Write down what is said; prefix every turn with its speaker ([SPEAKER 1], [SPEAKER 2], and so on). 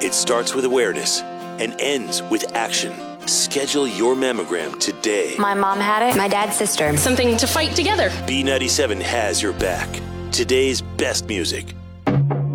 [SPEAKER 1] It starts with awareness and ends with action. Schedule your mammogram today.
[SPEAKER 2] My mom had it, my dad's sister.
[SPEAKER 3] Something to fight together.
[SPEAKER 1] B97 has your back. Today's best music.